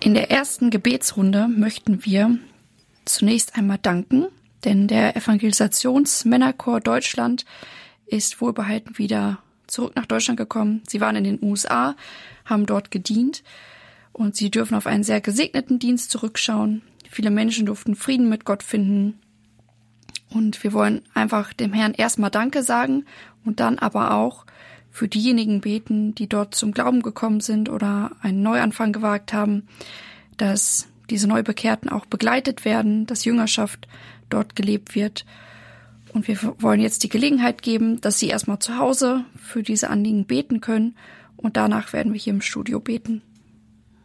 In der ersten Gebetsrunde möchten wir zunächst einmal danken, denn der Evangelisationsmännerchor Deutschland ist wohlbehalten wieder zurück nach Deutschland gekommen. Sie waren in den USA, haben dort gedient und sie dürfen auf einen sehr gesegneten Dienst zurückschauen. Viele Menschen durften Frieden mit Gott finden und wir wollen einfach dem Herrn erstmal Danke sagen und dann aber auch für diejenigen beten, die dort zum Glauben gekommen sind oder einen Neuanfang gewagt haben, dass diese Neubekehrten auch begleitet werden, dass Jüngerschaft dort gelebt wird. Und wir wollen jetzt die Gelegenheit geben, dass Sie erstmal zu Hause für diese Anliegen beten können und danach werden wir hier im Studio beten.